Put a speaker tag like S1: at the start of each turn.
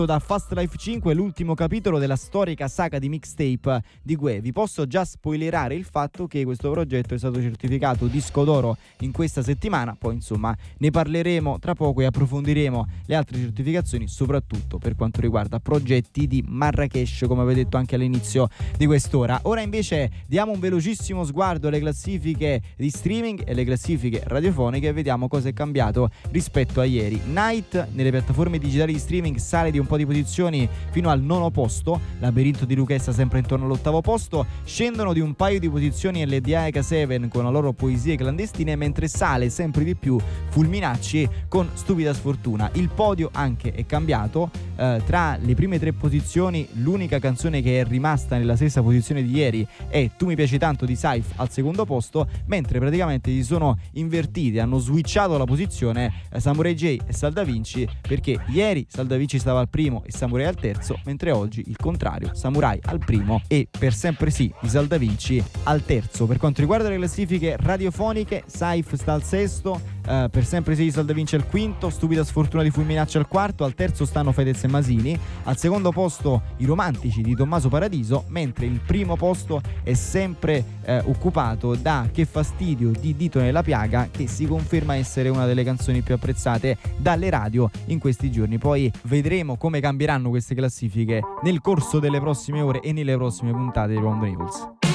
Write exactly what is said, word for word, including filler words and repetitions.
S1: da Fast Life cinque, l'ultimo capitolo della storica saga di mixtape di Gue. Vi posso già spoilerare il fatto che questo progetto è stato certificato disco d'oro in questa settimana, poi insomma ne parleremo tra poco e approfondiremo le altre certificazioni, soprattutto per quanto riguarda progetti di Marrakesh, come avevo detto anche all'inizio di quest'ora. Ora invece diamo un velocissimo sguardo alle classifiche di streaming e le classifiche radiofoniche e vediamo cosa è cambiato rispetto a ieri. Night nelle piattaforme digitali di streaming sale di un po' di posizioni fino al nono posto, Labirinto di Luchessa sempre intorno all'ottavo posto, scendono di un paio di posizioni L D A e K sette con la loro Poesie clandestine, mentre sale sempre di più Fulminacci con Stupida Sfortuna. Il podio anche è cambiato, eh, tra le prime tre posizioni l'unica canzone che è rimasta nella stessa posizione di ieri è Tu mi piaci tanto di Saif al secondo posto, mentre praticamente si sono invertiti, hanno switchato la posizione eh, Samurai J e Sal Da Vinci, perché ieri Sal Da Vinci stava al primo e Samurai al terzo, mentre oggi il contrario, Samurai al primo e Per sempre sì di Sal Da Vinci al terzo. Per quanto riguarda le classifiche radiofoniche, Saif sta al sesto, uh, Per sempre sì di Sal Da Vinci al quinto, Stupida Sfortuna di Fulminacci al quarto, al terzo stanno Fedez e Masini, al secondo posto I Romantici di Tommaso Paradiso, mentre il primo posto è sempre uh, occupato da Che fastidio di Dito nella piaga, che si conferma essere una delle canzoni più apprezzate dalle radio in questi giorni. Poi vedremo come cambieranno queste classifiche nel corso delle prossime ore e nelle prossime puntate di Round Naples.